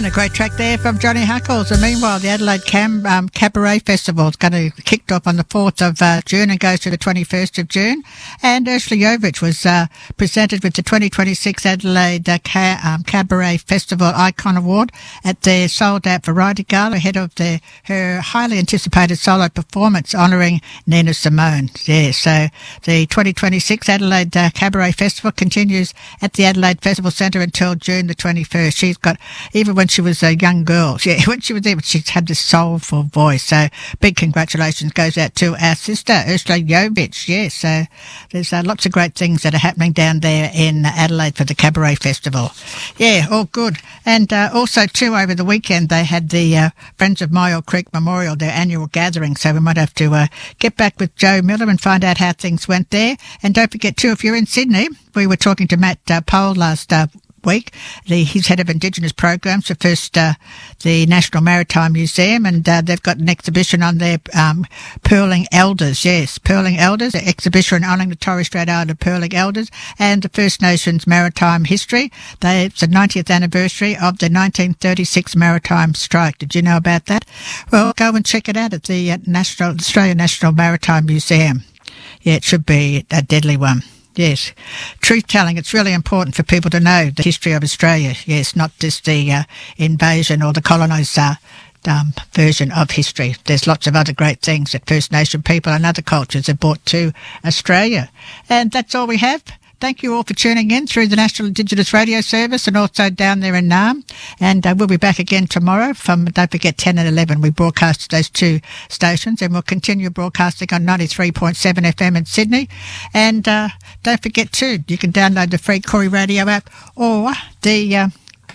And a great track there from Johnny Huckles. And meanwhile, the Adelaide Cabaret Festival is going to kick off on the 4th of June and goes to the 21st of June. And Ursula Jovich was presented with the 2026 Adelaide Cabaret Festival Icon Award at their sold-out Variety Gala ahead of her highly anticipated solo performance honouring Nina Simone. Yeah, so the 2026 Adelaide Cabaret Festival continues at the Adelaide Festival Centre until June the 21st. She's got, even when she was a young girl, when she was there, she's had this soulful voice. So big congratulations goes out to our sister, Ursula Jovich. Yes, so there's lots of great things that are happening down there in Adelaide for the Cabaret Festival. Yeah, all good. And also, too, over the weekend, they had the Friends of Myall Creek Memorial, their annual gathering. So we might have to get back with Joe Miller and find out how things went there. And don't forget, too, if you're in Sydney, we were talking to Matt Pole last week. He's head of Indigenous programs for first the National Maritime Museum, and they've got an exhibition on their Pearling Elders. Yes, Pearling Elders, an exhibition honouring the Torres Strait Islander Pearling Elders and the First Nations maritime history. It's the 90th anniversary of the 1936 maritime strike. Did you know about that? Well, go and check it out at the Australian National Maritime Museum. Yeah, it should be a deadly one. Yes. Truth-telling, it's really important for people to know the history of Australia. Yes, not just the invasion or the colonised version of history. There's lots of other great things that First Nation people and other cultures have brought to Australia. And that's all we have. Thank you all for tuning in through the National Indigenous Radio Service and also down there in Naarm. And we'll be back again tomorrow from, don't forget, 10 and 11. We broadcast those two stations, and we'll continue broadcasting on 93.7 FM in Sydney. And don't forget, too, you can download the free Corey Radio app or the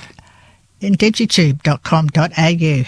indigitube.com.au.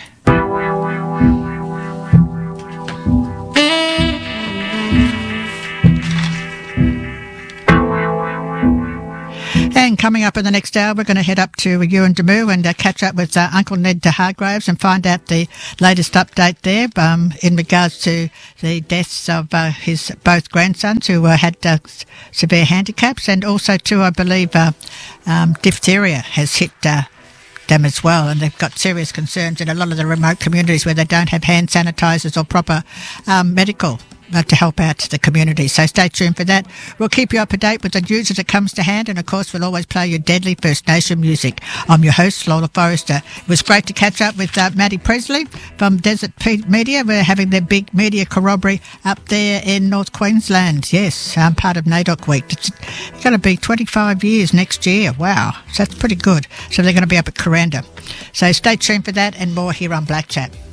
And coming up in the next hour, we're going to head up to Yuendamu and catch up with Uncle Ned de Hargraves and find out the latest update there in regards to the deaths of his both grandsons who had severe handicaps, and also too, I believe, diphtheria has hit them as well, and they've got serious concerns in a lot of the remote communities where they don't have hand sanitisers or proper medical to help out the community. So stay tuned for that. We'll keep you up to date with the news as it comes to hand, and of course we'll always play your deadly First Nation music. I'm your host, Lola Forrester. It was great to catch up with Maddie Presley from Desert Media. We're having their big media corroboree up there in North Queensland. Yes, part of NAIDOC Week. It's going to be 25 years next year. Wow, so that's pretty good. So they're going to be up at Coranda. So stay tuned for that and more here on Black Chat.